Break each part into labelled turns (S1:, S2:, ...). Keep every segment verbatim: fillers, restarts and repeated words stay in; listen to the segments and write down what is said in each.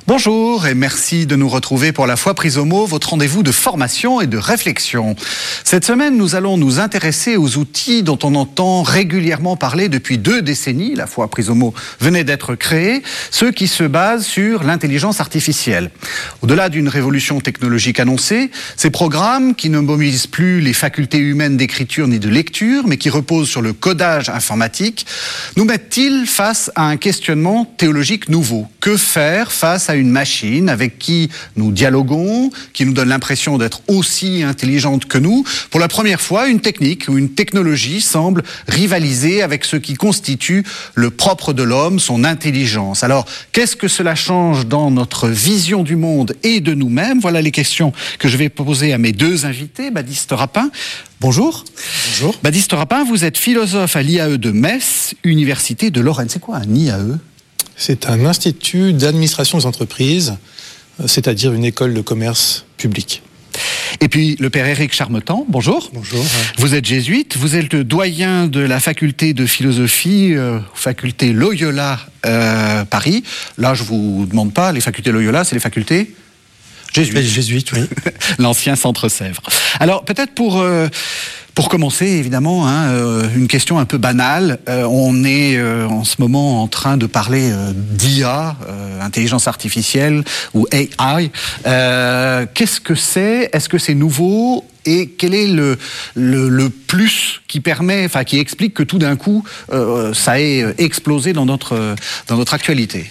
S1: Bonjour et merci de nous retrouver pour La Foi prise au mot, votre rendez-vous de formation et de réflexion. Cette semaine, nous allons nous intéresser aux outils dont on entend régulièrement parler depuis deux décennies. La Foi prise au mot venait d'être créée, ceux qui se basent sur l'intelligence artificielle. Au-delà d'une révolution technologique annoncée, ces programmes qui ne mobilisent plus les facultés humaines d'écriture ni de lecture, mais qui reposent sur le codage informatique, nous mettent-ils face à un questionnement théologique nouveau? Que faire face à une machine avec qui nous dialoguons, qui nous donne l'impression d'être aussi intelligente que nous? Pour la première fois, une technique ou une technologie semble rivaliser avec ce qui constitue le propre de l'homme, son intelligence. Alors, qu'est-ce que cela change dans notre vision du monde et de nous-mêmes? Voilà les questions que je vais poser à mes deux invités. Baptiste Rapin, bonjour.
S2: Bonjour.
S1: Baptiste Rapin, vous êtes philosophe à l'I A E de Metz, Université de Lorraine. C'est quoi un I A E?
S2: C'est un institut d'administration des entreprises, c'est-à-dire une école de commerce public.
S1: Et puis le père Éric Charmetan, bonjour.
S2: Bonjour.
S1: Vous êtes jésuite, vous êtes le doyen de la faculté de philosophie, euh, faculté Loyola euh, Paris. Là, je vous demande pas, les facultés Loyola, c'est les facultés jésuites.
S2: Jésuite, oui.
S1: L'ancien Centre Sèvres. Alors peut-être pour... Euh, Pour commencer, évidemment, hein, euh, une question un peu banale. Euh, on est euh, en ce moment en train de parler euh, d'I A, euh, intelligence artificielle ou A I. Euh, qu'est-ce que c'est? Est-ce que c'est nouveau? Et quel est le, le, le plus qui permet, enfin qui explique que tout d'un coup, euh, ça ait explosé dans notre, dans notre actualité?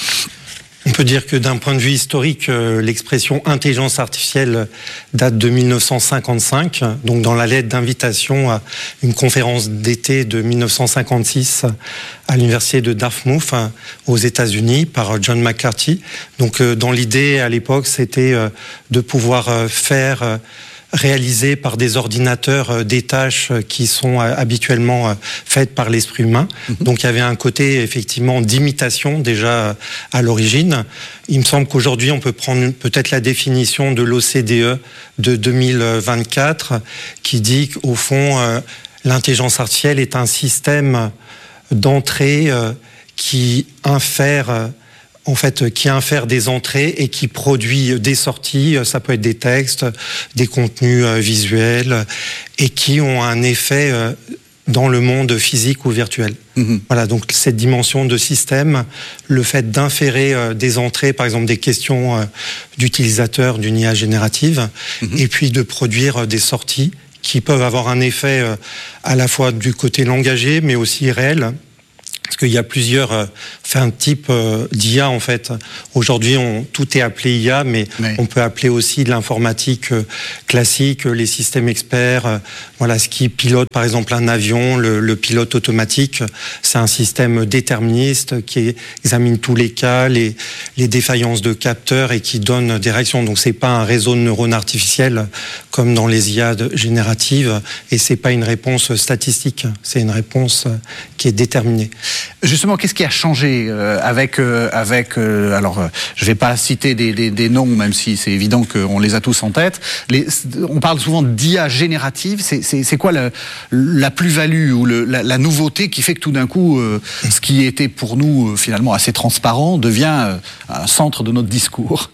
S3: On peut dire que d'un point de vue historique, euh, l'expression intelligence artificielle date de mille neuf cent cinquante-cinq, donc dans la lettre d'invitation à une conférence d'été de mille neuf cent cinquante-six à l'université de Dartmouth aux États-Unis par John McCarthy. Donc euh, dans l'idée à l'époque, c'était euh, de pouvoir euh, faire euh, réalisées par des ordinateurs des tâches qui sont habituellement faites par l'esprit humain. Mm-hmm. Donc il y avait un côté effectivement d'imitation déjà à l'origine. Il me semble qu'aujourd'hui on peut prendre peut-être la définition de l'O C D E de deux mille vingt-quatre qui dit qu'au fond euh, l'intelligence artificielle est un système d'entrée euh, qui infère euh, en fait, qui infère des entrées et qui produit des sorties, ça peut être des textes, des contenus visuels, et qui ont un effet dans le monde physique ou virtuel. Mmh. Voilà, donc cette dimension de système, le fait d'inférer des entrées, par exemple des questions d'utilisateurs d'une I A générative, mmh. et puis de produire des sorties qui peuvent avoir un effet à la fois du côté langagier, mais aussi réel. Parce qu'il y a plusieurs euh, enfin, types euh, d'I A en fait. Aujourd'hui, on, tout est appelé I A, mais oui. on peut appeler aussi de l'informatique euh, classique, les systèmes experts. Euh, voilà, ce qui pilote par exemple un avion, le, le pilote automatique, c'est un système déterministe qui examine tous les cas, les, les défaillances de capteurs et qui donne des réactions. Donc c'est pas un réseau de neurones artificiels comme dans les I A génératives, et c'est pas une réponse statistique. C'est une réponse qui est déterminée.
S1: Justement, qu'est-ce qui a changé euh, avec euh, avec euh, alors euh, je vais pas citer des, des, des noms, même si c'est évident qu'on les a tous en tête. Les, on parle souvent d'I A générative. C'est, c'est, c'est quoi la, la plus-value ou le, la, la nouveauté qui fait que tout d'un coup, euh, ce qui était pour nous euh, finalement assez transparent devient euh, un centre de notre discours?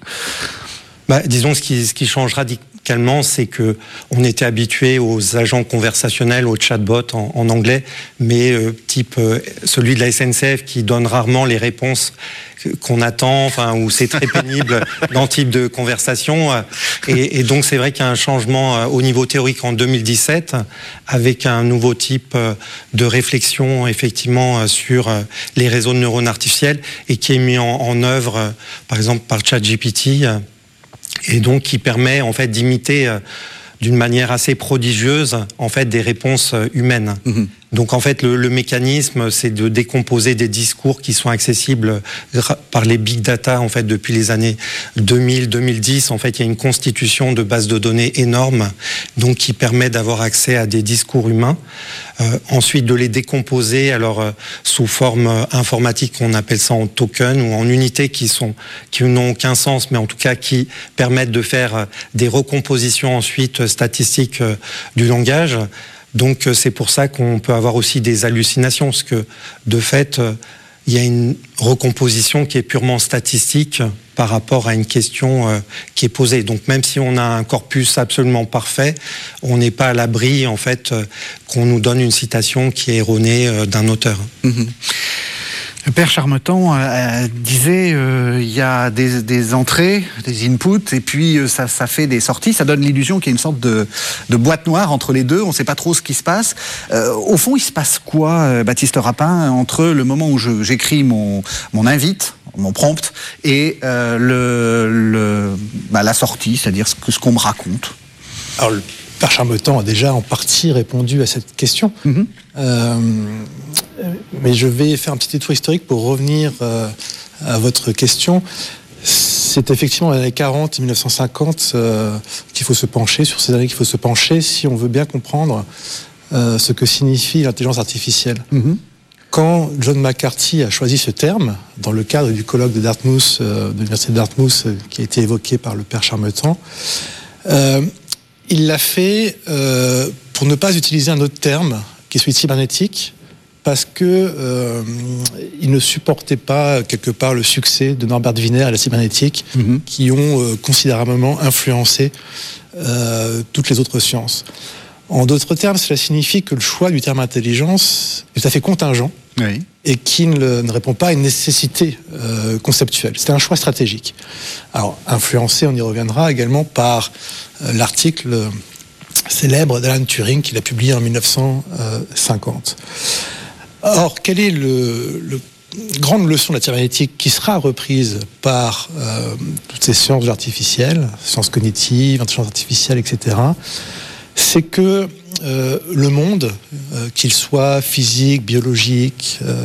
S3: Bah, disons ce qui ce qui change radicalement, c'est que on était habitué aux agents conversationnels, aux chatbots en, en anglais, mais euh, type euh, celui de la S N C F qui donne rarement les réponses qu'on attend, enfin où c'est très pénible dans le type de conversation. Et, et donc c'est vrai qu'il y a un changement au niveau théorique en deux mille dix-sept, avec un nouveau type de réflexion effectivement sur les réseaux de neurones artificiels et qui est mis en, en œuvre, par exemple par ChatGPT. Et donc qui permet en fait d'imiter euh, d'une manière assez prodigieuse en fait des réponses humaines. Mmh. Donc en fait le, le mécanisme c'est de décomposer des discours qui sont accessibles par les big data en fait depuis les années deux mille deux mille dix. En fait il y a une constitution de bases de données énorme donc qui permet d'avoir accès à des discours humains. Euh, ensuite de les décomposer alors euh, sous forme euh, informatique, on appelle ça en token ou en unités qui sont qui n'ont aucun sens, mais en tout cas qui permettent de faire euh, des recompositions ensuite euh, statistiques euh, du langage. Donc euh, c'est pour ça qu'on peut avoir aussi des hallucinations, parce que de fait euh, il y a une recomposition qui est purement statistique par rapport à une question euh, qui est posée. Donc même si on a un corpus absolument parfait, on n'est pas à l'abri en fait euh, qu'on nous donne une citation qui est erronée euh, d'un auteur.
S1: Mmh. Le père Charmetan euh, disait euh, il y a des, des entrées, des inputs, et puis euh, ça, ça fait des sorties. Ça donne l'illusion qu'il y a une sorte de, de boîte noire entre les deux. On ne sait pas trop ce qui se passe. Euh, au fond, il se passe quoi, euh, Baptiste Rapin, entre le moment où je, j'écris mon, mon invite, mon prompt, et euh, le, le, bah, la sortie, c'est-à-dire ce, que, ce qu'on me raconte?
S2: Alors, le père Charmetan a déjà en partie répondu à cette question. Mmh. Euh, mais je vais faire un petit détour historique pour revenir euh, à votre question. C'est effectivement dans les années quarante et mille neuf cent cinquante euh, qu'il faut se pencher, sur ces années qu'il faut se pencher si on veut bien comprendre euh, ce que signifie l'intelligence artificielle. Mmh. Quand John McCarthy a choisi ce terme, dans le cadre du colloque de Dartmouth, euh, de l'université de Dartmouth, euh, qui a été évoqué par le père Charmetan, euh, il l'a fait euh, pour ne pas utiliser un autre terme, qui est celui de cybernétique, parce que euh, il ne supportait pas quelque part le succès de Norbert Wiener et la cybernétique, mmh. qui ont euh, considérablement influencé euh, toutes les autres sciences. En d'autres termes, cela signifie que le choix du terme intelligence est tout à fait contingent, oui. et qui ne, ne répond pas à une nécessité euh, conceptuelle. C'est un choix stratégique. Alors, influencé, on y reviendra également par euh, l'article euh, célèbre d'Alan Turing qu'il a publié en mille neuf cent cinquante. Or, quelle est le, le grande leçon de la cybernétique qui sera reprise par euh, toutes ces sciences artificielles, sciences cognitives, intelligence artificielle, et cetera. C'est que euh, le monde, euh, qu'il soit physique, biologique, euh,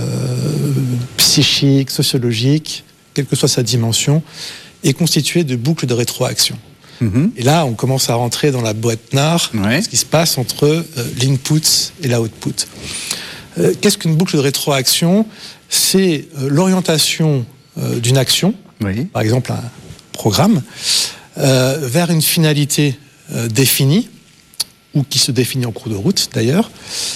S2: psychique, sociologique, quelle que soit sa dimension, est constitué de boucles de rétroaction. Mmh. Et là, on commence à rentrer dans la boîte noire, ouais. ce qui se passe entre euh, l'input et l'output. Euh, qu'est-ce qu'une boucle de rétroaction ? C'est euh, l'orientation euh, d'une action, oui. par exemple un programme, euh, vers une finalité euh, définie, ou qui se définit en cours de route d'ailleurs,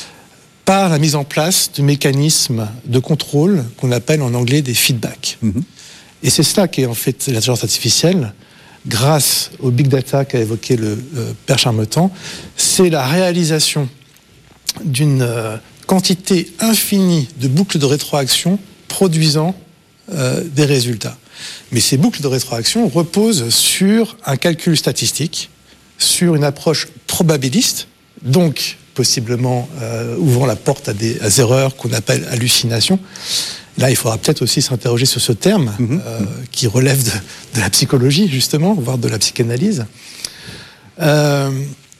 S2: par la mise en place de mécanismes de contrôle qu'on appelle en anglais des feedbacks. Mmh. Et c'est cela qui est en fait l'intelligence artificielle, grâce au big data qu'a évoqué le euh, père Charmetan, c'est la réalisation d'une euh, quantité infinie de boucles de rétroaction produisant euh, des résultats. Mais ces boucles de rétroaction reposent sur un calcul statistique, sur une approche probabiliste, donc possiblement euh, ouvrant la porte à des à erreurs qu'on appelle hallucinations. Là, il faudra peut-être aussi s'interroger sur ce terme mmh. euh, qui relève de, de la psychologie, justement, voire de la psychanalyse. Euh,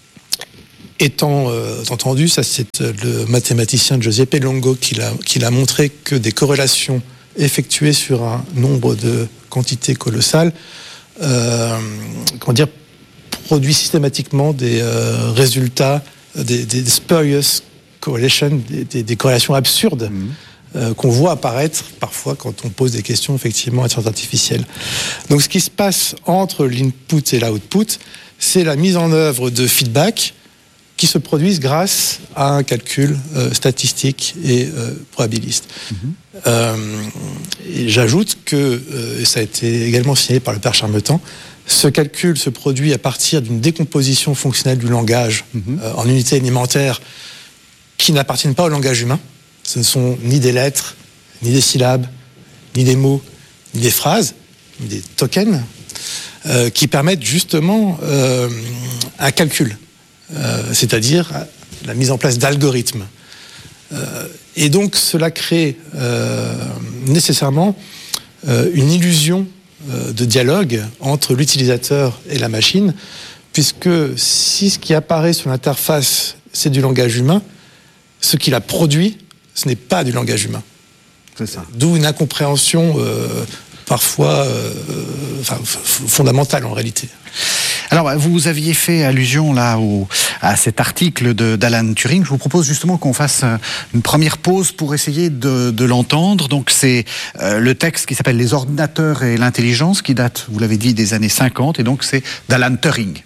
S2: étant euh, entendu, ça c'est le mathématicien Giuseppe Longo qui l'a, qui l'a montré que des corrélations effectuées sur un nombre de quantités colossales, euh, comment dire, produit systématiquement des euh, résultats, des, des, des spurious correlations, des, des, des corrélations absurdes mmh. euh, qu'on voit apparaître parfois quand on pose des questions effectivement à l'intelligence artificielle. Donc ce qui se passe entre l'input et l'output, c'est la mise en œuvre de feedback qui se produisent grâce à un calcul euh, statistique et euh, probabiliste. Mmh. Euh, et j'ajoute que, euh, et ça a été également signalé par le père Charmetan, ce calcul se produit à partir d'une décomposition fonctionnelle du langage mmh. euh, en unités élémentaires qui n'appartiennent pas au langage humain. Ce ne sont ni des lettres, ni des syllabes, ni des mots, ni des phrases, ni des tokens, euh, qui permettent justement euh, un calcul, euh, c'est-à-dire la mise en place d'algorithmes. Euh, et donc cela crée euh, nécessairement euh, une illusion de dialogue entre l'utilisateur et la machine, puisque si ce qui apparaît sur l'interface, c'est du langage humain, ce qu'il a produit, ce n'est pas du langage humain. C'est ça. D'où une incompréhension euh, parfois euh, enfin, f- fondamentale en réalité.
S1: Alors, vous aviez fait allusion là au, à cet article de, d'Alan Turing. Je vous propose justement qu'on fasse une première pause pour essayer de, de l'entendre. Donc, c'est euh, le texte qui s'appelle « Les ordinateurs et l'intelligence » qui date, vous l'avez dit, des années cinquante. Et donc, c'est d'Alan Turing.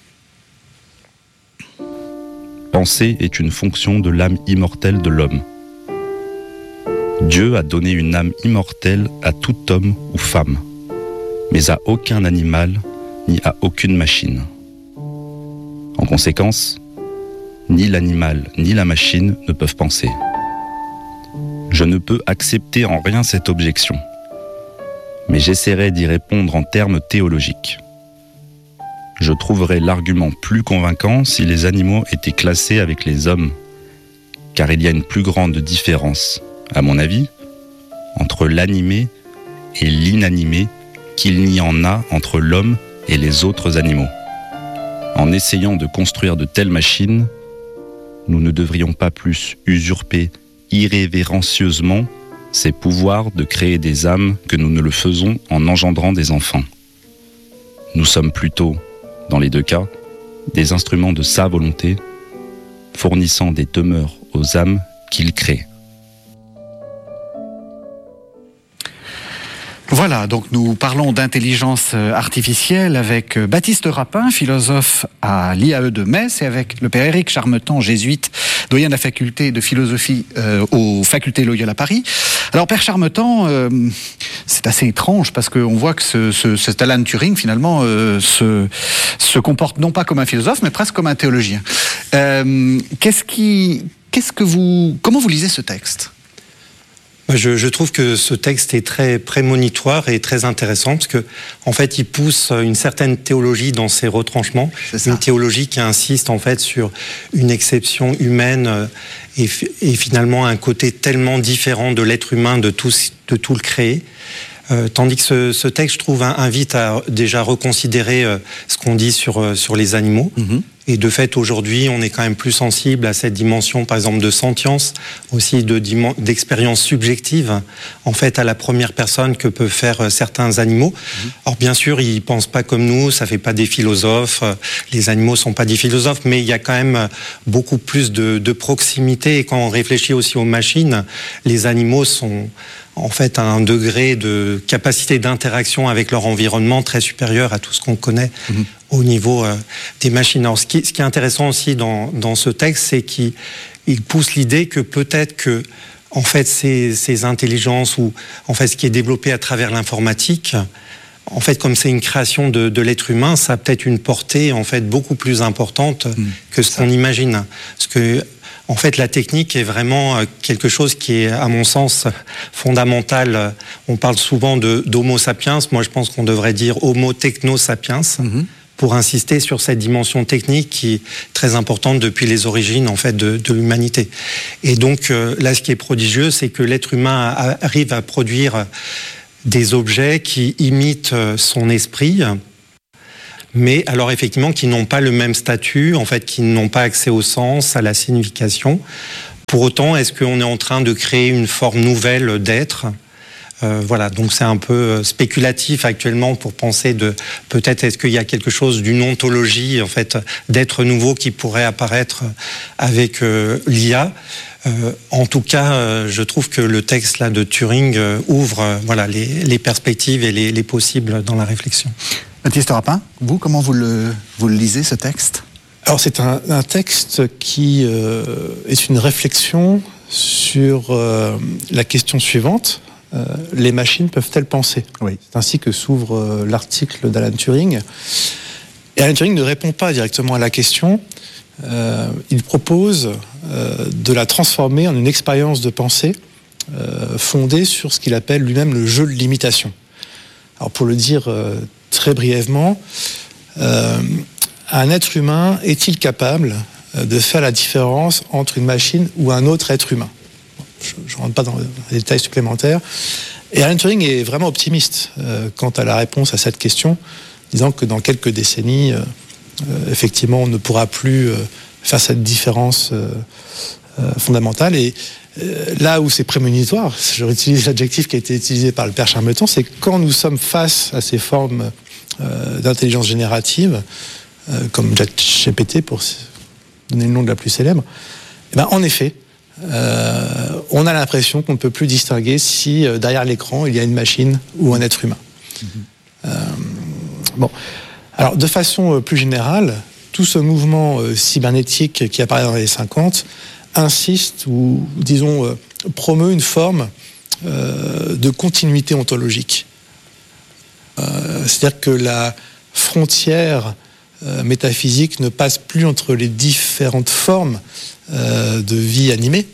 S4: Penser est une fonction de l'âme immortelle de l'homme. Dieu a donné une âme immortelle à tout homme ou femme, mais à aucun animal ni à aucune machine. En conséquence, ni l'animal ni la machine ne peuvent penser. Je ne peux accepter en rien cette objection, mais j'essaierai d'y répondre en termes théologiques. Je trouverai l'argument plus convaincant si les animaux étaient classés avec les hommes, car il y a une plus grande différence, à mon avis, entre l'animé et l'inanimé qu'il n'y en a entre l'homme et les autres animaux. En essayant de construire de telles machines, nous ne devrions pas plus usurper irrévérencieusement ces pouvoirs de créer des âmes que nous ne le faisons en engendrant des enfants. Nous sommes plutôt, dans les deux cas, des instruments de sa volonté, fournissant des demeures aux âmes qu'il crée.
S1: Voilà, donc nous parlons d'intelligence artificielle avec Baptiste Rapin, philosophe à l'I A E de Metz, et avec le père Éric Charmetan, jésuite, doyen de la faculté de philosophie euh, aux facultés Loyola Paris. Alors, père Charmetan, euh, c'est assez étrange parce qu'on voit que ce, ce, cet Alan Turing, finalement, euh, se, se comporte non pas comme un philosophe, mais presque comme un théologien. Euh, qu'est-ce qui, qu'est-ce que vous, comment vous lisez ce texte ?
S3: Je, je trouve que ce texte est très prémonitoire et très intéressant parce que, en fait, il pousse une certaine théologie dans ses retranchements, une théologie qui insiste en fait sur une exception humaine et, et finalement un côté tellement différent de l'être humain, de tout, de tout le créé. Euh, tandis que ce, ce texte, je trouve, invite à déjà reconsidérer euh, ce qu'on dit sur, euh, sur les animaux. Mm-hmm. Et de fait, aujourd'hui, on est quand même plus sensible à cette dimension, par exemple, de sentience, aussi de, d'expérience subjective, en fait, à la première personne que peuvent faire certains animaux. Mmh. Or, bien sûr, ils pensent pas comme nous, ça fait pas des philosophes, les animaux sont pas des philosophes, mais il y a quand même beaucoup plus de, de proximité. Et quand on réfléchit aussi aux machines, les animaux sont en fait à un degré de capacité d'interaction avec leur environnement très supérieur à tout ce qu'on connaît mmh. au niveau euh, des machines. Alors, ce qui, ce qui est intéressant aussi dans, dans ce texte, c'est qu'il il pousse l'idée que peut-être que, en fait, ces, ces intelligences ou en fait ce qui est développé à travers l'informatique, en fait, comme c'est une création de, de l'être humain, ça a peut-être une portée en fait beaucoup plus importante mmh. que ce qu'on imagine. Parce que en fait, la technique est vraiment quelque chose qui est, à mon sens, fondamental. On parle souvent de, d'homo sapiens. Moi, je pense qu'on devrait dire homo techno sapiens mmh. pour insister sur cette dimension technique qui est très importante depuis les origines, en fait, de, de l'humanité. Et donc, euh, là, ce qui est prodigieux, c'est que l'être humain a, arrive à produire des objets qui imitent son esprit, mais alors effectivement qui n'ont pas le même statut, en fait qui n'ont pas accès au sens, à la signification. Pour autant, est-ce qu'on est en train de créer une forme nouvelle d'être ? euh, Voilà, donc c'est un peu spéculatif actuellement pour penser de peut-être est-ce qu'il y a quelque chose d'une ontologie en fait d'être nouveau qui pourrait apparaître avec euh, l'I A. Euh, en tout cas, euh, je trouve que le texte là de Turing euh, ouvre euh, voilà les, les perspectives et les, les possibles dans la réflexion.
S1: Baptiste Rapin, vous, comment vous le, vous le lisez, ce texte ?
S2: Alors, c'est un, un texte qui euh, est une réflexion sur euh, la question suivante. Euh, les machines peuvent-elles penser ? Oui. C'est ainsi que s'ouvre euh, l'article d'Alan Turing. Et Alan Turing ne répond pas directement à la question. Euh, il propose euh, de la transformer en une expérience de pensée euh, fondée sur ce qu'il appelle lui-même le jeu de l'imitation. Alors, pour le dire euh, très brièvement, euh, un être humain est-il capable de faire la différence entre une machine ou un autre être humain ? Je ne rentre pas dans les détails supplémentaires. Et Alan Turing est vraiment optimiste euh, quant à la réponse à cette question, disant que dans quelques décennies, euh, euh, effectivement, on ne pourra plus euh, faire cette différence euh, euh, fondamentale. Et euh, là où c'est prémonitoire, je réutilise l'adjectif qui a été utilisé par le père Charmetan, c'est que quand nous sommes face à ces formes euh, d'intelligence générative, euh, comme ChatGPT, pour donner le nom de la plus célèbre, eh ben, en effet, Euh, on a l'impression qu'on ne peut plus distinguer si euh, derrière l'écran il y a une machine ou un être humain. Mmh. Euh, bon, alors de façon euh, plus générale, tout ce mouvement euh, cybernétique qui apparaît dans les années cinquante insiste ou disons euh, promeut une forme euh, de continuité ontologique. Euh, c'est-à-dire que la frontière euh, métaphysique ne passe plus entre les différentes formes euh, de vie animée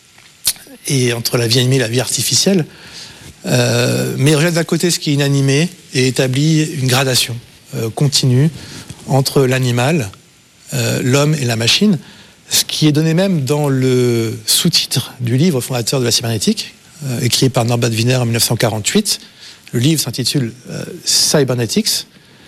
S2: et entre la vie animée et la vie artificielle, euh, mais rejette d'un côté ce qui est inanimé et établit une gradation euh, continue entre l'animal, euh, l'homme et la machine, ce qui est donné même dans le sous-titre du livre fondateur de la cybernétique, euh, écrit par Norbert Wiener en dix-neuf cent quarante-huit. Le livre s'intitule euh, Cybernetics,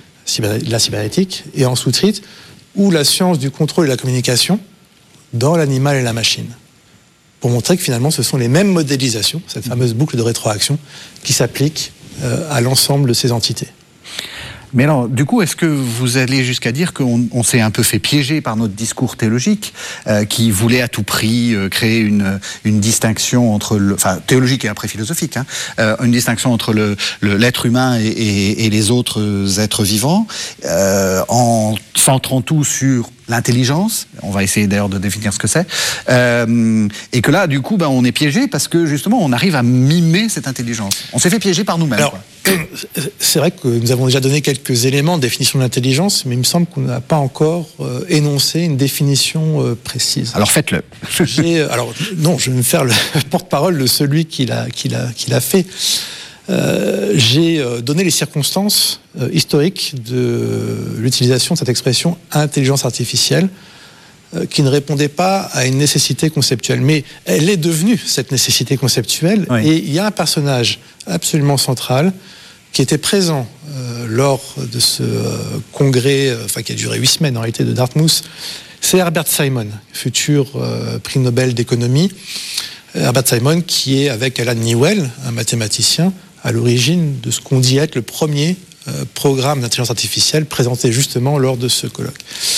S2: la cybernétique, et en sous-titre, ou la science du contrôle et de la communication dans l'animal et la machine. Pour montrer que finalement ce sont les mêmes modélisations, cette fameuse boucle de rétroaction, qui s'applique euh, à l'ensemble de ces entités.
S1: Mais alors, du coup, est-ce que vous allez jusqu'à dire qu'on on s'est un peu fait piéger par notre discours théologique, euh, qui voulait à tout prix euh, créer une, une distinction entre, le, enfin, théologique et après philosophique, hein, euh, une distinction entre le, le, l'être humain et, et, et les autres êtres vivants, euh, en centrant tout sur l'intelligence, on va essayer d'ailleurs de définir ce que c'est, euh, et que là, du coup, ben, on est piégé parce que justement, on arrive à mimer cette intelligence. On s'est fait piéger par nous-mêmes.
S2: Alors, c'est vrai que nous avons déjà donné quelques éléments de définition de l'intelligence, mais il me semble qu'on n'a pas encore euh, énoncé une définition euh, précise.
S1: Alors faites-le.
S2: J'ai, alors non, je vais me faire le porte-parole de celui qui l'a, qui l'a, qui l'a fait. Euh, j'ai donné les circonstances euh, historiques de l'utilisation de cette expression intelligence artificielle, euh, qui ne répondait pas à une nécessité conceptuelle. Mais elle est devenue cette nécessité conceptuelle, oui. Et il y a un personnage absolument central qui était présent euh, lors de ce euh, congrès, euh, enfin qui a duré huit semaines en réalité, de Dartmouth. C'est Herbert Simon, futur euh, prix Nobel d'économie. Herbert Simon qui est, avec Alan Newell, un mathématicien, à l'origine de ce qu'on dit être le premier euh, programme d'intelligence artificielle présenté justement lors de ce colloque.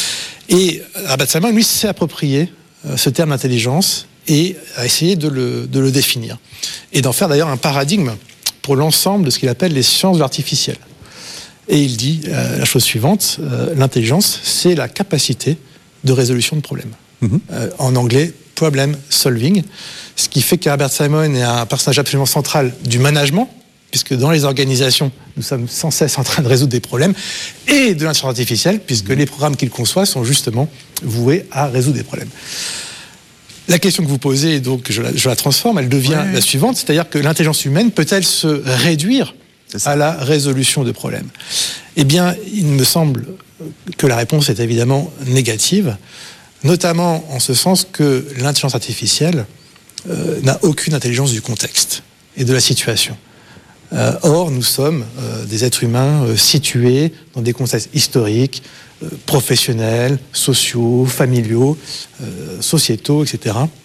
S2: Et Herbert Simon, lui, s'est approprié euh, ce terme d'intelligence et a essayé de le, de le définir. Et d'en faire d'ailleurs un paradigme pour l'ensemble de ce qu'il appelle les sciences de l'artificiel. Et il dit euh, la chose suivante, euh, l'intelligence, c'est la capacité de résolution de problèmes. Mm-hmm. Euh, en anglais, problem solving, ce qui fait qu'Herbert Simon est un personnage absolument central du management, puisque dans les organisations, nous sommes sans cesse en train de résoudre des problèmes, et de l'intelligence artificielle, puisque les programmes qu'il conçoit sont justement voués à résoudre des problèmes. La question que vous posez, donc, je la, je la transforme, elle devient ouais. la suivante, c'est-à-dire que l'intelligence humaine peut-elle se réduire à la résolution de problèmes ? Eh bien, il me semble que la réponse est évidemment négative, notamment en ce sens que l'intelligence artificielle euh, n'a aucune intelligence du contexte et de la situation. Euh, or, nous sommes euh, des êtres humains euh, situés dans des contextes historiques, euh, professionnels, sociaux, familiaux, euh, sociétaux, et cetera.